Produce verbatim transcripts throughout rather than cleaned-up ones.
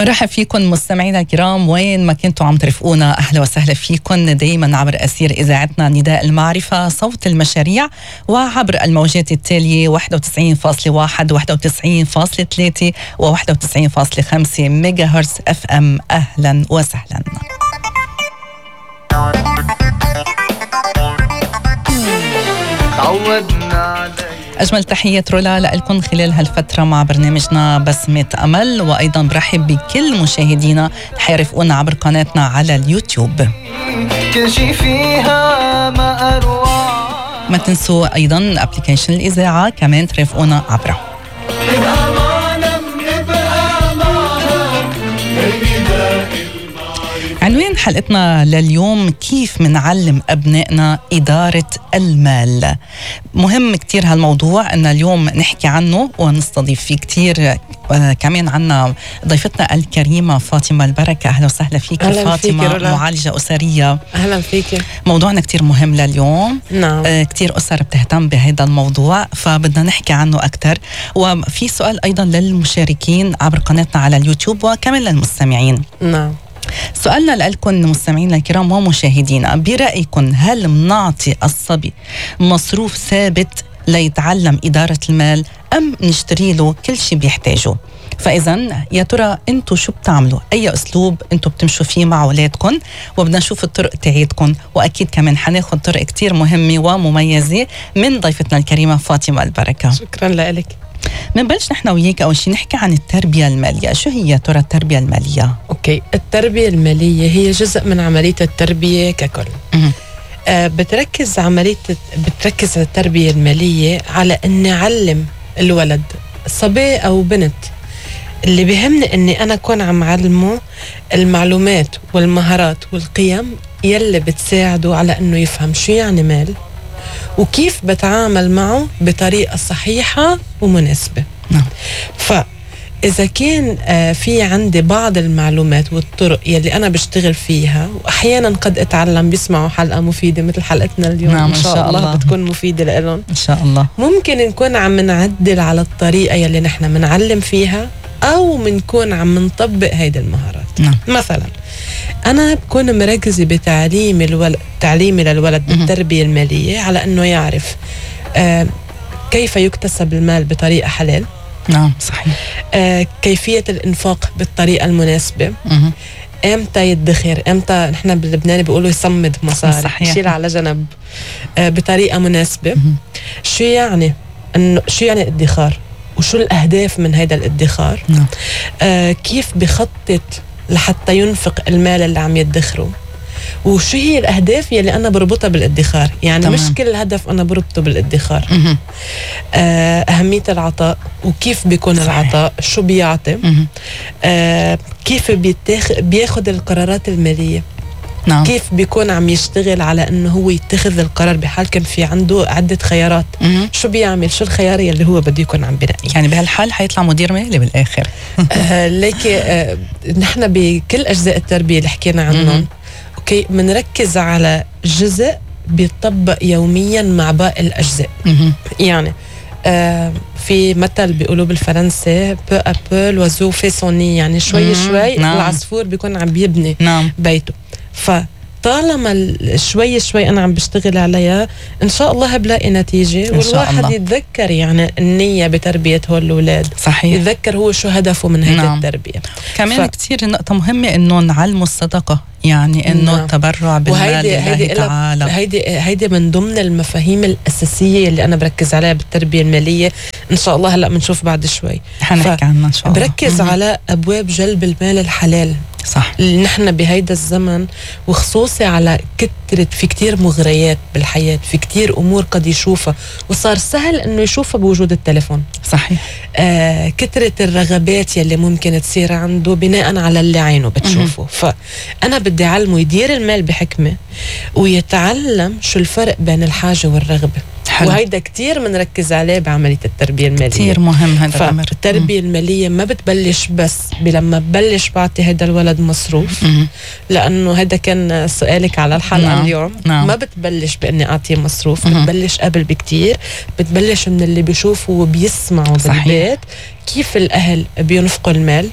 مرحب فيكم مستمعينا الكرام وين ما كنتوا عم ترفقونا. أهلا وسهلا فيكم دايما عبر أثير إذاعتنا نداء المعرفة صوت المشاريع وعبر الموجات التالية واحد وتسعين فاصلة واحد واحد وتسعين فاصلة ثلاثة و واحد وتسعين فاصلة خمسة ميجا هرتز اف ام. أهلا وسهلا. أجمل تحية رولا لكم خلال هالفترة مع برنامجنا بسمة أمل، وأيضا برحب بكل مشاهدينا حيرفقونا عبر قناتنا على اليوتيوب. كل شي فيها ما أروع. ما تنسوا أيضا أبليكيشن الإذاعة كمان ترفقونا عبره. عنوان حلقتنا لليوم كيف منعلم أبنائنا إدارة المال. مهم كتير هالموضوع أن اليوم نحكي عنه ونستضيف فيه كتير. آه كمان عنا ضيفتنا الكريمة فاطمة البركة. أهلا وسهلا فيك فاطمة، فيك معالجة أسرية. أهلا فيك. موضوعنا كتير مهم لليوم. نعم. آه كتير أسر بتهتم بهذا الموضوع فبدنا نحكي عنه أكتر. وفي سؤال أيضا للمشاركين عبر قناتنا على اليوتيوب وكمان للمستمعين. نعم. سؤالنا لكم مستمعينا الكرام ومشاهدينا، برأيكم هل منعطي الصبي مصروف ثابت ليتعلم إدارة المال أم نشتري له كل شيء بيحتاجه؟ فإذا يا ترى أنتوا شو بتعملوا؟ أي أسلوب أنتوا بتمشوا فيه مع أولادكم؟ وبدنا نشوف الطرق تاعتكم، وأكيد كمان حناخد طرق كتير مهمة ومميزة من ضيفتنا الكريمة فاطمة البركة. شكرا لك. منبلش نحن وياك أول شيء نحكي عن التربية المالية. شو هي ترى التربية المالية؟ أوكي، التربية المالية هي جزء من عملية التربية ككل. آه بتركز عملية بتركز التربية المالية على أن أعلم الولد صبي أو بنت. اللي بيهمني أني أنا أكون عم علمه المعلومات والمهارات والقيم يلي بتساعده على أنه يفهم شو يعني مال وكيف بتعامل معه بطريقة صحيحة ومناسبة. نعم. فإذا كان آه في عندي بعض المعلومات والطرق يلي أنا بشتغل فيها، وأحيانا قد أتعلم بيسمعوا حلقة مفيدة مثل حلقتنا اليوم. نعم. إن شاء, شاء الله, الله بتكون مفيدة لهم إن شاء الله. ممكن نكون عم نعدل على الطريقة يلي نحن منعلم فيها أو منكون عم نطبق هيدا المهارات. نعم. مثلا أنا بكون مركزة بتعليم الولد تعليمي للولد بالتربية المالية على أنه يعرف آه كيف يكتسب المال بطريقة حلال. نعم صحيح. آه كيفية الإنفاق بالطريقة المناسبة. مه. إمتى يدخر، إمتى نحن باللبناني بيقولوا يصمد مصاري، يشيل على جنب آه بطريقة مناسبة. مه. شو يعني إنه شو يعني ادخار وشو الأهداف من هذا الادخار. نعم. آه كيف بخطط لحتى ينفق المال اللي عم يدخره، وشو هي الأهداف يلي أنا بربطها بالادخار. يعني تمام. مش كل هدف أنا بربطه بالادخار. آه أهمية العطاء وكيف بيكون صحيح. العطاء شو بيعطي. آه كيف بيتاخ... بياخد القرارات المالية. نعم. كيف بيكون عم يشتغل على أنه هو يتخذ القرار بحال كان في عنده عدة خيارات. مه. شو بيعمل، شو الخيار اللي هو بده يكون عم بنقي. يعني بهالحال حيطلع مدير مالي بالآخر. آه لكن آه نحن بكل أجزاء التربية اللي حكينا عنهم أوكي منركز على جزء بيطبق يوميا مع باقي الأجزاء. مه. يعني آه في مثل بيقولوا بالفرنسي بو أبو لوازو في سوني، يعني شوي مه. شوي نعم. العصفور بيكون عم بيبني نعم. بيته. فطالما شوي شوي أنا عم بشتغل عليها إن شاء الله بلاقي نتيجة. والواحد الله. يتذكر يعني النية بتربية هول الأولاد. صحيح. يتذكر هو شو هدفه من هيدا نعم. التربية. كمان ف... كتير نقطة مهمة إنه نعلموا الصدقة، يعني إنه نعم. التبرع بالمال لله تعالى. هيدي هيدي من ضمن المفاهيم الأساسية اللي أنا بركز عليها بالتربية المالية. إن شاء الله هلأ بنشوف بعد شوي حنحكي عنها إن شاء الله. بركز م- على أبواب جلب المال الحلال. صح. نحن بهيدا الزمن وخصوصي على كترة في كتير مغريات بالحياة، في كتير أمور قد يشوفها وصار سهل إنه يشوفها بوجود التليفون. صحيح. آه كترة الرغبات يلي ممكن تصير عنده بناء على اللي عينه بتشوفه. فأنا بدي علمه يدير المال بحكمة ويتعلم شو الفرق بين الحاجة والرغبة. حلو. وهيدا كتير منركز عليه بعملية التربية المالية. كتير مهم هذا الأمر. التربية المالية ما بتبلش بس بلما ببلش بعطي هيدا الولد مصروف. مم. لأنه هيدا كان سؤالك على الحلقة نعم. اليوم نعم. ما بتبلش بأني أعطيه مصروف. مم. بتبلش قبل بكتير، بتبلش من اللي بيشوفوا وبيسمعوا بالبيت كيف الأهل بينفقوا المال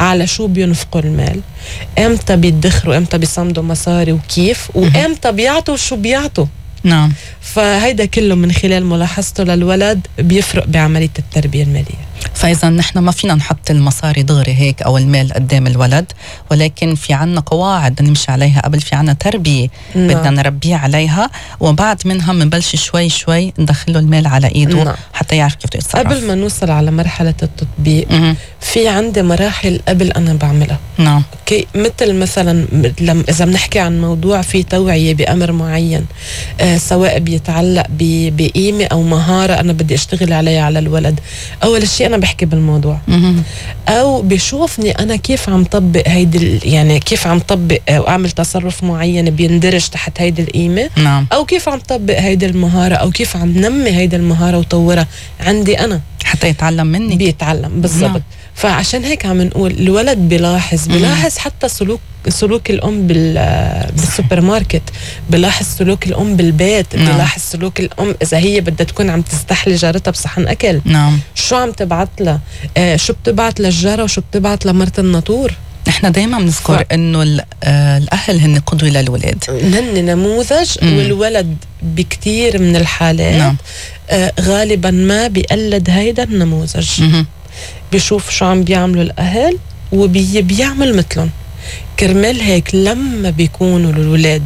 على شو بينفقوا المال، امتى بيدخروا، امتى بيصمدوا مصاري وكيف، وامتى بيعطوا شو بيعطوا. نعم. فهيدا كله من خلال ملاحظته للولد بيفرق بعملية التربية المالية. فإذا نحن ما فينا نحط المصاري دغري هيك أو المال قدام الولد، ولكن في عنا قواعد نمشي عليها قبل، في عنا تربية نعم. بدنا نربيه عليها، وبعد منها منبلش شوي شوي ندخله المال على إيده. نعم. حتى يعرف كيف يتصرف. قبل ما نوصل على مرحلة التطبيق م- في عندي مراحل قبل أنا بعملها. نعم. اوكي، مثل مثلا لما اذا بنحكي عن موضوع في توعيه بامر معين، آه سواء بيتعلق بقيمه او مهاره انا بدي اشتغل عليها على الولد، اول شيء انا بحكي بالموضوع، م- او بشوفني انا كيف عم طبق هيدي، يعني كيف عم طبق او اعمل تصرف معين بيندرج تحت هيدي القيمه. نعم. او كيف عم طبق هيدي المهاره، او كيف عم نمي هيدي المهاره وطورها عندي انا حتى يتعلم مني. بيتعلم بالضبط. نعم. فعشان هيك عم نقول الولد بيلاحظ بيلاحظ حتى سلوك سلوك الام بالسوبر ماركت، بيلاحظ سلوك الام بالبيت. نعم. بيلاحظ سلوك الام اذا هي بدها تكون عم تستحلي جارتها بصحن اكل. نعم. شو عم تبعت لها، آه شو بتبعت للجاره وشو بتبعت لمرت الناطور. نحن دايما بنذكر ف... انه آه الاهل هن قدوه للولاد، هن نموذج. مم. والولد بكتير من الحالات نعم. آه غالبا ما بيقلد هيدا النموذج. مم. بيشوف شو عم بيعملوا الأهل وبيعمل مثلهم. كرمال هيك لما بيكونوا الولاد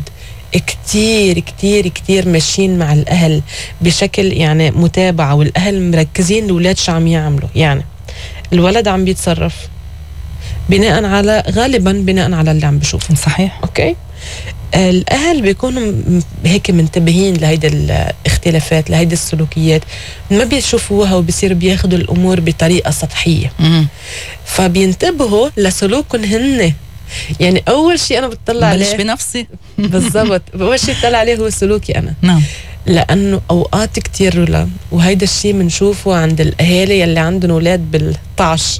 كتير كتير كتير ماشيين مع الأهل بشكل يعني متابعة، والأهل مركزين الولاد شو عم يعملوا، يعني الولد عم بيتصرف بناء على غالبا بناء على اللي عم بيشوفه. صحيح. أوكي. الأهل بيكونوا هيك منتبهين لهيدا الاختلافات، لهيدا السلوكيات، ما بيشوفوها وبصير بياخدوا الأمور بطريقة سطحية. مم. فبينتبهوا لسلوكهم هن. يعني أول شيء أنا بتطلع عليه بلش بنفسي. بالضبط. أول شيء بتطلع عليه هو سلوكي أنا. نعم. لأنه أوقات كتير رولا، وهيدا الشيء بنشوفه عند الأهالي يلي عندهم أولاد بالطعش.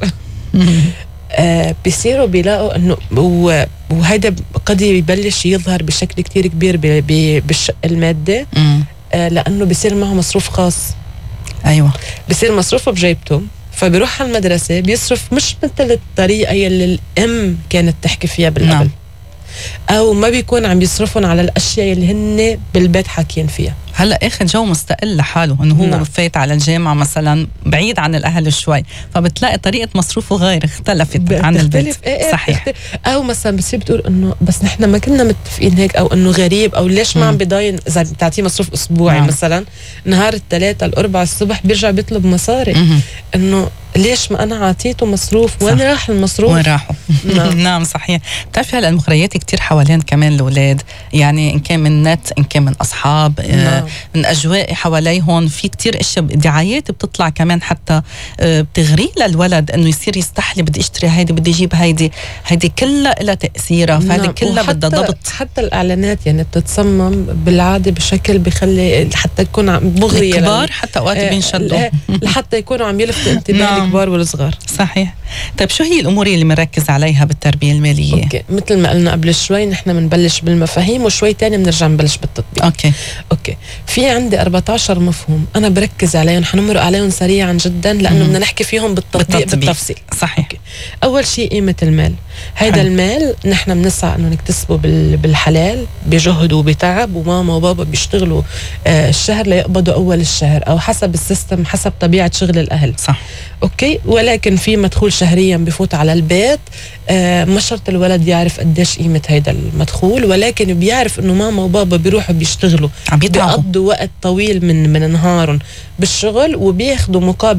آه بيصيروا بيلاقوا انه وهيدا قد يبلش يظهر بشكل كتير كبير بالشق المادي. آه لانه بيصير معه مصروف خاص. ايوه. بيصير مصروفه بجيبته، فبيروح على المدرسه بيصرف مش مثل الطريقه يلي الام كانت تحكي فيها بالقبل. نعم. او ما بيكون عم يصرفون على الاشياء اللي هن بالبيت حاكين فيها. هلا اخذ جو مستقل لحاله، انه هو نعم. فايت على الجامعه مثلا بعيد عن الاهل شوي، فبتلاقي طريقه مصروفه غير، اختلفت عن البيت. إيه صحيح. اختلف. او مثلا بتصير بتقول انه بس نحن ما كنا متفقين هيك، او انه غريب، او ليش ما عم بضاين اذا بتعطيه مصروف اسبوعي. نعم. مثلا نهار الثلاثاء الاربعاء الصبح بيرجع بيطلب مصاري، انه ليش ما انا عطيته مصروف، وين راح المصروف، وين راحوا. نعم. نعم صحيح. بتعرفي هلا المغريات كتير حوالين كمان الاولاد، يعني ان كان من نت، ان كان من اصحاب. نعم. من اجواء حواليهم، في كتير اشياء دعايات بتطلع كمان حتى بتغري للولد انه يصير يستحلي، بدي اشتري هيدي، بدي اجيب هيدي، هيدي كلها لها تاثيرها. فهذه نعم. كلها بدها ضبط. حتى الاعلانات يعني بتتصمم بالعاده بشكل بخلي حتى تكون مغريه الكبار، حتى اوقات بينشدوا لحتى يكونوا عم يلفتوا انتباه نعم. الكبار والصغار. صحيح. طيب شو هي الامور اللي بنركز عليها بالتربيه الماليه؟ اوكي، مثل ما قلنا قبل شوي نحن بنبلش بالمفاهيم، وشوي تاني بنرجع نبلش بالتطبيق. اوكي. اوكي. في عندي أربعة عشر مفهوم انا بركز عليهم، حنمرق عليهم سريعا جدا لانه بدنا نحكي فيهم بالتطبيق, بالتطبيق بالتفصيل. صحيح. أوكي. اول شيء قيمه المال. هيدا المال نحن بنسعى انه نكتسبه بالحلال بجهد وبتعب، وماما وبابا بيشتغلوا آه الشهر ليقبضوا اول الشهر، او حسب السيستم، حسب طبيعه شغل الاهل. صح. اوكي. ولكن في مدخول شهريا بفوت على البيت. آه مش شرط الولد يعرف قديش قيمه هيدا المدخول، ولكن بيعرف انه ماما وبابا بيروحوا بيشتغلوا، عم بيقضوا وقت طويل من من نهارهم بالشغل، وبياخذوا مقابل